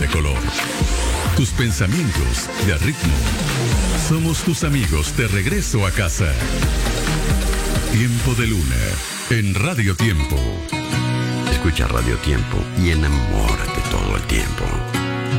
de color. Tus pensamientos de ritmo. Somos tus amigos de regreso a casa. Tiempo de Luna en Radio Tiempo. Escucha Radio Tiempo y enamórate todo el tiempo.